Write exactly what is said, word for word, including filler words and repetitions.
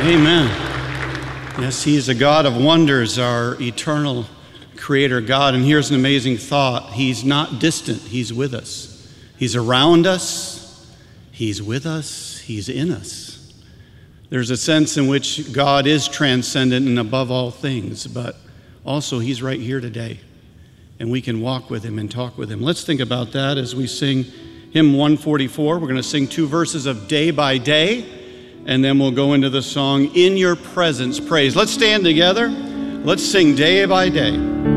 Amen. Yes, he is a God of wonders, our eternal creator God. And here's an amazing thought. He's not distant. He's with us. He's around us. He's with us. He's in us. There's a sense in which God is transcendent and above all things, but also he's right here today. And we can walk with him and talk with him. Let's think about that as we sing hymn one forty-four. We're going to sing two verses of Day by Day, and then we'll go into the song, In Your Presence Praise. Let's stand together. Let's sing Day by Day.